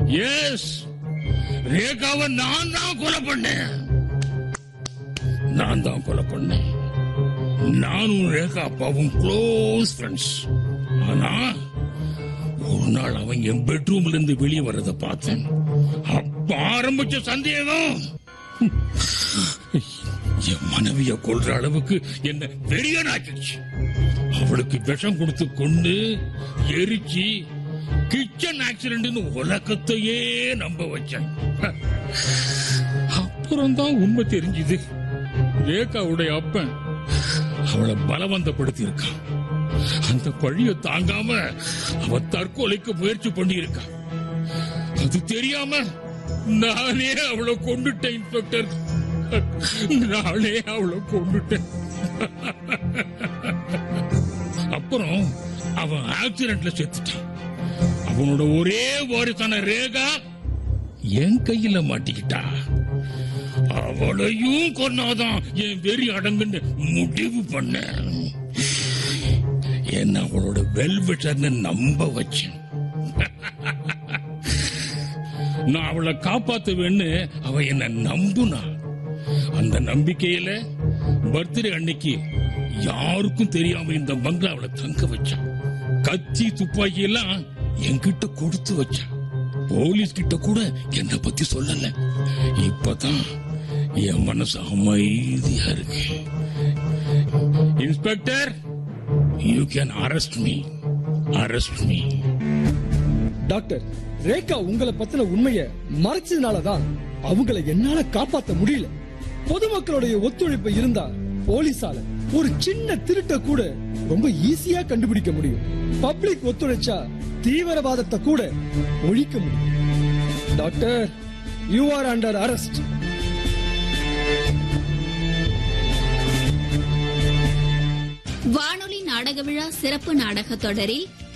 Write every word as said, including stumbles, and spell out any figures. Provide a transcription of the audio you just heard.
S, ரேகாவை நான் தான் கொலை பண்ணேன். நான் தான் கொலை பண்ணேன். நானும் ரேகா அப்பாவும் க்ளோஸ் ஃப்ரெண்ட்ஸ். ஆனா ஒரு நாள் அவன் என் பெட்ரூம்ல இருந்து வெளியே வர்றத பார்த்தேன். அப்ப ஆரம்பிச்ச சந்தேகம் என் மனைவிய கொல்ற அளவுக்கு என்ன வெறியனாக்கிடுச்சு. அவளுக்கு விஷம் கொடுத்து கொண்டு எரிச்சு கிச்சன் ஆக்சிடென்ட் உலகத்தையே நம்ப வச்சேன். அப்புறம் தான் உண்மை தெரிஞ்சுது. ரேகாவுடைய அப்பன் அவளை பலவந்தப்படுத்தி இருக்கான். அந்த பழிய தாங்காம அவ தற்கொலைக்கு முயற்சி பண்ணி இருக்கான். அது தெரியாம நானே அவளை கொண்டுட்டேன் இன்ஸ்பெக்டர். நானே அவளை கொண்டுட்டேன். அப்புறம் அவன் ஆக்சிடென்ட்ல செத்துட்டான். அவனோட ஒரே வாரிசான ரேகா என் கையில மாட்டிக்கிட்டா. அவளையும் கொன்னாதான் என் வெறி அடங்குன்னு முடிவு பண்ண. என்ன அவளோட வெல்விஷர்னு நம்ப வச்சேன். நான் அவளை காப்பாத்துவேன்னு அவ என்ன நம்புனா. அந்த நம்பிக்கையில பர்த்டே அன்னைக்கு யாருக்கும் தெரியாம இந்த பங்களாவில தங்க வச்சான். கத்தி துப்பாக்கி எல்லாம் என்கிட்ட கொடுத்து வச்சான். போலீஸ் கிட்ட கூட என்ன பத்தி சொல்லல. இப்பதான் என் மனசு அமைதியா இருக்கு. Inspector, you can arrest me. Arrest me. Doctor, Rekha உங்களை பத்தின உண்மைய மறைச்சதுனாலதான் அவங்கள என்னால காப்பாத்த முடியல. பொதுமக்களுடைய ஒத்துழைப்பு இருந்தா போலீஸால ஒரு சின்ன திருட்ட கூட ரொம்ப ஈஸியா கண்டுபிடிக்க முடியும். பப்ளிக் ஒத்துழைச்சா தீவிரவாதத்தை கூட ஒழிக்க முடியும். Doctor, you are under arrest. வானொலி நாடக விழா சிறப்பு நாடக தொடரில்